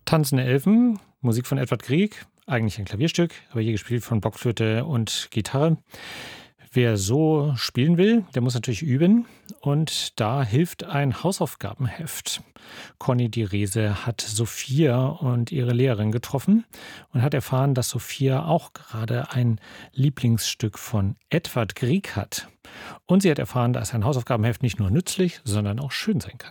Tanzende Elfen, Musik von Edvard Grieg, eigentlich ein Klavierstück, aber hier gespielt von Blockflöte und Gitarre. Wer so spielen will, der muss natürlich üben und da hilft ein Hausaufgabenheft. Conny Direse hat Sophia und ihre Lehrerin getroffen und hat erfahren, dass Sophia auch gerade ein Lieblingsstück von Edvard Grieg hat. Und sie hat erfahren, dass ein Hausaufgabenheft nicht nur nützlich, sondern auch schön sein kann.